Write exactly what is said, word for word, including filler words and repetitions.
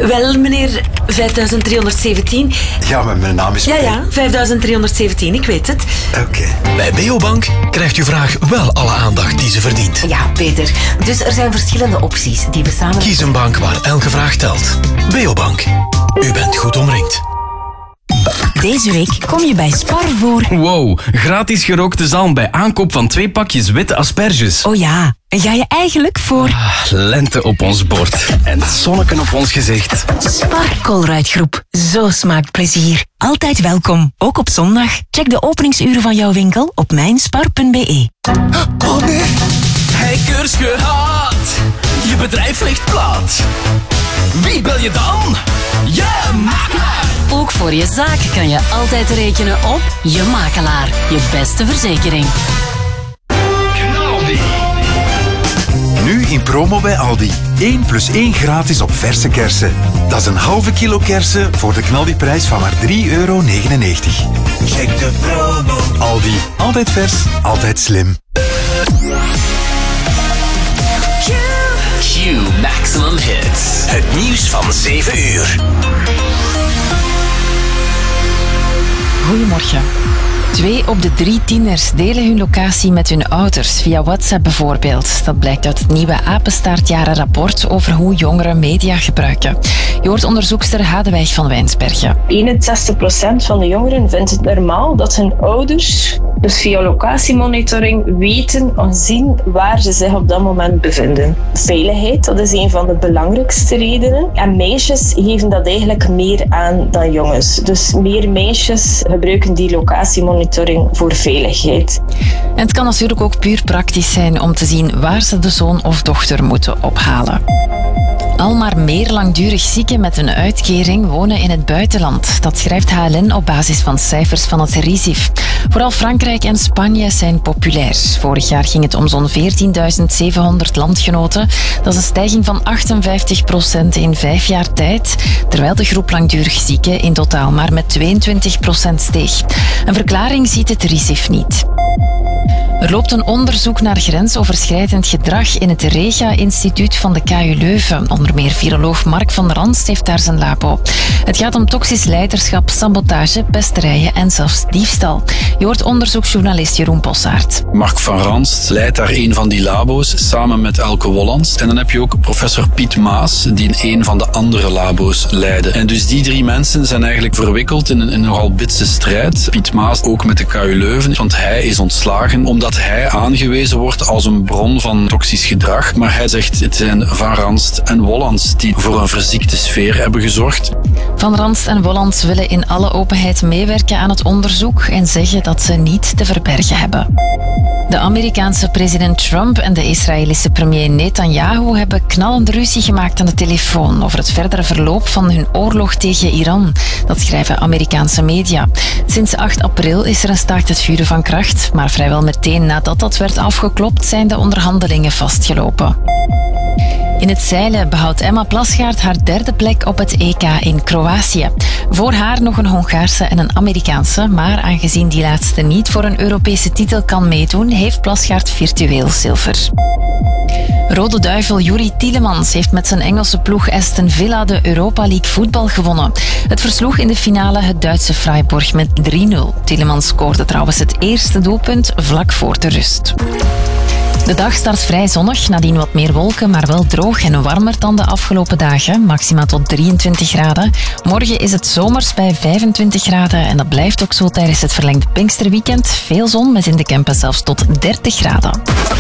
Wel, meneer vijfduizend driehonderdzeventien. Ja, maar mijn naam is... Ja, ja, vijfduizend driehonderdzeventien, ik weet het. Oké. Okay. Bij Beobank krijgt uw vraag wel alle aandacht die ze verdient. Ja, Peter. Dus er zijn verschillende opties die we samen... Kies een bank waar elke vraag telt. Beobank. U bent goed omringd. Deze week kom je bij Spar voor... Wow, gratis gerookte zalm bij aankoop van twee pakjes witte asperges. Oh ja, en ga je eigenlijk voor... Ah, lente op ons bord en zonneken op ons gezicht. Spar Colruyt-groep. Zo smaakt plezier. Altijd welkom, ook op zondag. Check de openingsuren van jouw winkel op mijnspar punt be. Oh nee. Hackers gehad. Je bedrijf ligt plat. Wie bel je dan? Je makelaar. Ook voor je zaak kan je altijd rekenen op Je Makelaar. Je beste verzekering. Knaldi. Nu in promo bij Aldi. één plus één gratis op verse kersen. Dat is een halve kilo kersen voor de Knaldi-prijs van maar drie euro negenennegentig. Check de promo. Aldi. Altijd vers, altijd slim. Q Maximum Hits. Het nieuws van zeven uur. Goedemorgen. Twee op de drie tieners delen hun locatie met hun ouders, via WhatsApp bijvoorbeeld. Dat blijkt uit het nieuwe Apenstaartjarenrapport over hoe jongeren media gebruiken. Je hoort onderzoekster Hadewijk van Wijnsbergen. eenenzestig procent van de jongeren vindt het normaal dat hun ouders, dus via locatiemonitoring, weten of zien waar ze zich op dat moment bevinden. Veiligheid, dat is een van de belangrijkste redenen. En meisjes geven dat eigenlijk meer aan dan jongens. Dus meer meisjes gebruiken die locatiemonitoring voor veiligheid. En het kan natuurlijk ook puur praktisch zijn om te zien waar ze de zoon of dochter moeten ophalen. Al maar meer langdurig zieken met een uitkering wonen in het buitenland. Dat schrijft H L N op basis van cijfers van het RISIF. Vooral Frankrijk en Spanje zijn populair. Vorig jaar ging het om zo'n veertienduizend zevenhonderd landgenoten. Dat is een stijging van achtenvijftig procent in vijf jaar tijd, terwijl de groep langdurig zieken in totaal maar met tweeëntwintig procent steeg. Een verklaring ziet het RISIF niet. Er loopt een onderzoek naar grensoverschrijdend gedrag in het Regia-instituut van de K U Leuven. Onder meer viroloog Mark van Ranst heeft daar zijn labo. Het gaat om toxisch leiderschap, sabotage, pesterijen en zelfs diefstal. Je hoort onderzoeksjournalist Jeroen Possaert. Mark van Ranst leidt daar een van die labo's samen met Elke Wollands. En dan heb je ook professor Piet Maas, die een van de andere labo's leidde. En dus die drie mensen zijn eigenlijk verwikkeld in een, in een nogal bitse strijd. Piet Maas ook met de K U Leuven, want hij is ontslagen omdat hij aangewezen wordt als een bron van toxisch gedrag. Maar hij zegt, het zijn Van Ranst en Wollands die voor een verziekte sfeer hebben gezorgd. Van Ranst en Wollands willen in alle openheid meewerken aan het onderzoek en zeggen dat ze niet te verbergen hebben. De Amerikaanse president Trump en de Israëlische premier Netanyahu hebben knallende ruzie gemaakt aan de telefoon over het verdere verloop van hun oorlog tegen Iran. Dat schrijven Amerikaanse media. Sinds acht april is er een staakt het vuren van kracht, maar vrijwel meteen nadat dat werd afgeklopt zijn de onderhandelingen vastgelopen. In het zeilen behoudt Emma Plasgaard haar derde plek op het E K in Kroatië. Voor haar nog een Hongaarse en een Amerikaanse, maar aangezien die laatste niet voor een Europese titel kan meedoen, heeft Plasgaard virtueel zilver. Rode Duivel Juri Tielemans heeft met zijn Engelse ploeg Aston Villa de Europa League voetbal gewonnen. Het versloeg in de finale het Duitse Freiburg met drie nul. Tielemans scoorde trouwens het eerste doelpunt vlak voor de rust. De dag start vrij zonnig, nadien wat meer wolken, maar wel droog en warmer dan de afgelopen dagen. Maxima tot drieëntwintig graden. Morgen is het zomers bij vijfentwintig graden en dat blijft ook zo tijdens het verlengde Pinksterweekend. Veel zon met in de Kempen zelfs tot dertig graden.